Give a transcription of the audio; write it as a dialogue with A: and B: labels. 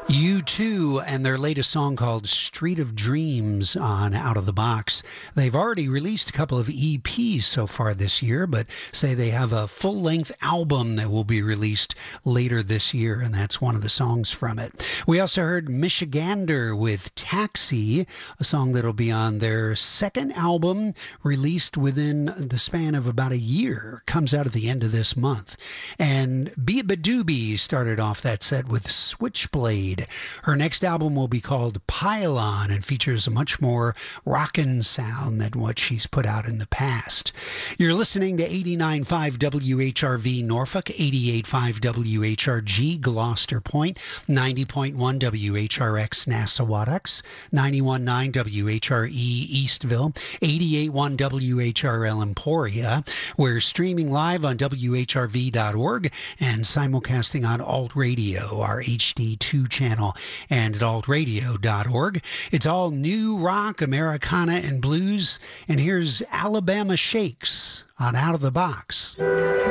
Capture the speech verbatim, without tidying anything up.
A: U two and their latest song called Street of Dreams on Out of the Box. They've already released a couple of E Ps so far this year, but say they have a full-length album that will be released later this year, and that's one of the songs from it. We also heard Michigander with Taxi, a song that'll be on their second album, released within the span of about a year. Comes out at the end of this month. And Biba Doobie started off that set with Switchblade. Her next album will be called Pylon and features a much more rockin' sound than what she's put out in the past. You're listening to eighty-nine point five W H R V Norfolk, eighty-eight point five W H R G Gloucester Point, ninety point one W H R X Nassawadox, ninety-one point nine W H R E Eastville, eighty-eight point one W H R L Emporia. We're streaming live on W H R V dot org and simulcasting on Alt Radio, our H D two channel, and at alt radio dot org. It's all new rock, Americana, and blues. And here's Alabama Shakes on Out of the Box.